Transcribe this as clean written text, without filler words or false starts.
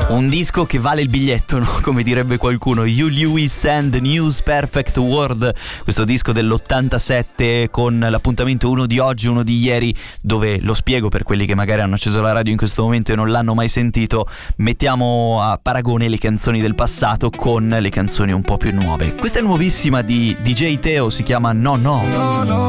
Un disco che vale il biglietto, no? Come direbbe qualcuno. Hugh Lewis and the News Perfect World, questo disco dell'87 con l'appuntamento uno di oggi, uno di ieri, dove lo spiego per quelli che magari hanno acceso la radio in questo momento e non l'hanno mai sentito. Mettiamo a paragone le canzoni del passato con le canzoni un po' più nuove. Questa è nuovissima di DJ Teo, si chiama No No.